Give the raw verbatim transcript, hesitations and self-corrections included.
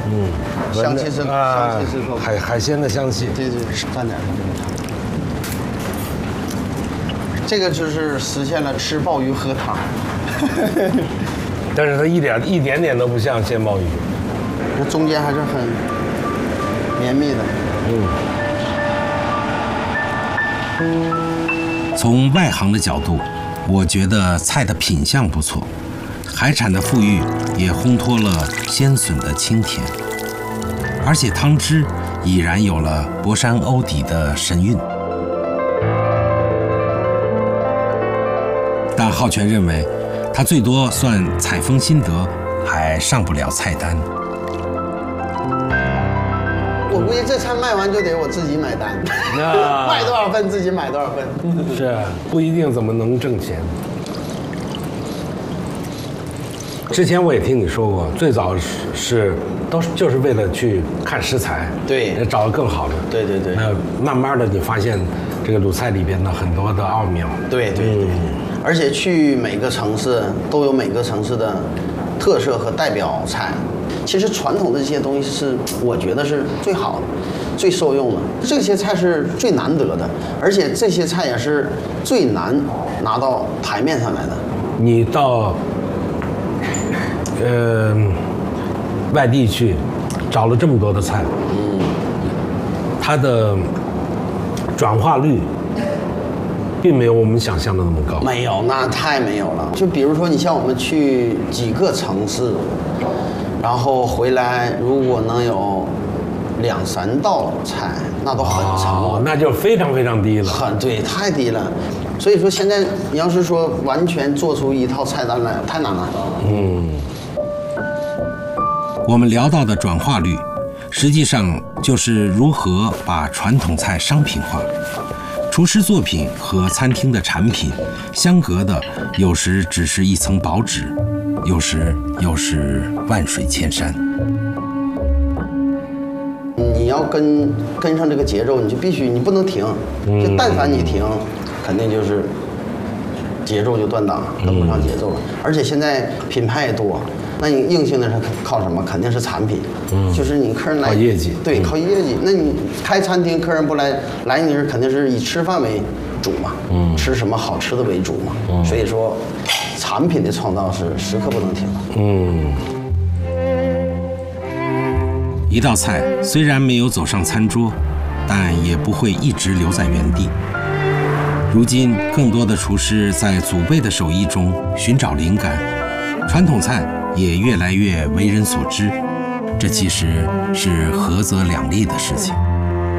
嗯， 香气是啊， 香气是够海海鲜的香气。 对对，蘸点这个就是实现了吃鲍鱼喝汤。 但是它一点一点点都不像鲜鲍鱼， 那中间还是很绵密的。 嗯。 从外行的角度，我觉得菜的品相不错，海产的馥郁也烘托了鲜笋的清甜，而且汤汁已然有了博山欧底的神韵。但浩全认为，他最多算采风心得，还上不了菜单。 我估计这菜卖完就得我自己买单， 啊、 卖多少份自己买多少份。 是啊，不一定怎么能挣钱。之前我也听你说过，最早是是都是就是为了去看食材， 对， 找到更好的。 对对对。 那慢慢的你发现这个鲁菜里边的很多的奥妙。 对对对。嗯，而且去每个城市都有每个城市的特色和代表菜。其实传统的这些东西是我觉得是最好的、最受用的。这些菜是最难得的，而且这些菜也是最难拿到台面上来的。 你到呃外地去找了这么多的菜，嗯，它的转化率并没有我们想象的那么高。 没有，那太没有了。就比如说，你像我们去几个城市，然后回来，如果能有两三道菜，那都很成功， 哦，那就非常非常低了。 很对，太低了。所以说，现在你要是说完全做出一套菜单来，太难了。 嗯， 我们聊到的转化率，实际上就是如何把传统菜商品化。厨师作品和餐厅的产品相隔的，有时只是一层薄纸，有时又是万水千山。 你要跟跟上这个节奏，你就必须，你不能停。就但凡你停，肯定就是节奏就断档，跟不上节奏了。而且现在品牌也多，那你硬性的是靠什么？肯定是产品。嗯，就是你客人来靠业绩， 对，靠业绩。那你开餐厅，客人不来，来你是肯定是以吃饭为主嘛，嗯，吃什么好吃的为主嘛。嗯，所以说，产品的创造是时刻不能停的。 嗯。 一道菜虽然没有走上餐桌，但也不会一直留在原地。如今，更多的厨师在祖辈的手艺中寻找灵感，传统菜也越来越为人所知。这其实是合则两利的事情。